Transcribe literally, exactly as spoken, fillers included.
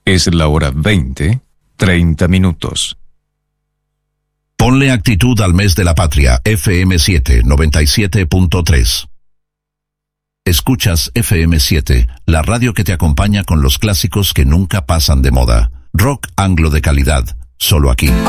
Es la hora veinte, treinta minutos. Ponle actitud al mes de la patria, F M siete, noventa y siete punto tres. Escuchas F M siete, la radio que te acompaña con los clásicos que nunca pasan de moda. Rock anglo de calidad, solo aquí.